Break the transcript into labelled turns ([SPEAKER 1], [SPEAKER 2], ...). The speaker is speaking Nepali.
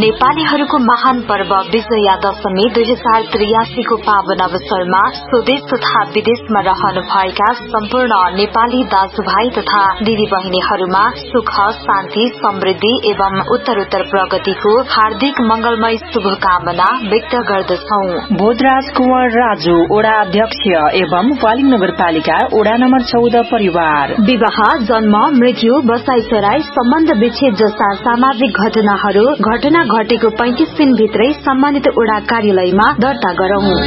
[SPEAKER 1] नेपालीहरूको महान पर्व विजया दशमी 2083 को पावन अवसरमा स्वदेश तथा विदेशमा रहनु भएका सम्पूर्ण नेपाली दाजुभाइ तथा दिदी बहिनीहरूमा सुख शान्ति समृद्धि एवं उत्तरोत्तर प्रगतिको हार्दिक मंगलमय शुभकामना व्यक्त गर्दछौ।
[SPEAKER 2] बोधराज कुंवर राजु ओडा अध्यक्ष एवं वालिङ नगरपालिका ओडा नम्बर 14 परिवार।
[SPEAKER 1] विवाह जन्म मृत्यु बसाइसराई सम्बन्ध विच्छेद जस्ता सामाजिक घटना घटेको 35 दिन भित्रै सम्मानित ओडा कार्यालयमा दर्ता गरौं।